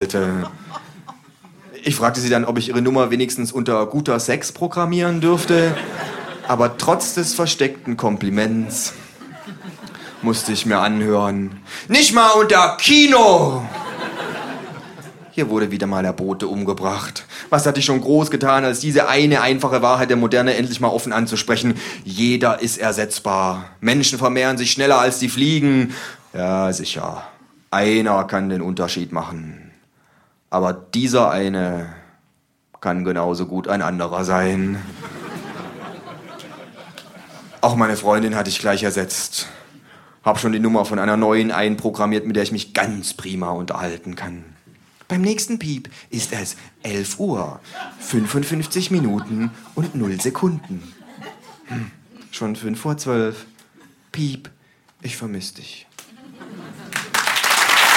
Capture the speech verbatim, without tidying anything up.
arbeitete. Ich fragte sie dann, ob ich ihre Nummer wenigstens unter guter Sex programmieren dürfte. Aber trotz des versteckten Kompliments musste ich mir anhören: Nicht mal unter Kino! Hier wurde wieder mal der Bote umgebracht. Was hatte ich schon groß getan, als diese eine einfache Wahrheit der Moderne endlich mal offen anzusprechen? Jeder ist ersetzbar. Menschen vermehren sich schneller als die Fliegen. Ja, sicher. Einer kann den Unterschied machen. Aber dieser eine kann genauso gut ein anderer sein. Auch meine Freundin hatte ich gleich ersetzt. Hab schon die Nummer von einer neuen einprogrammiert, mit der ich mich ganz prima unterhalten kann. Beim nächsten Piep ist es elf Uhr, fünfundfünfzig Minuten und null Sekunden. Hm, schon fünf vor zwölf. Piep, ich vermiss dich.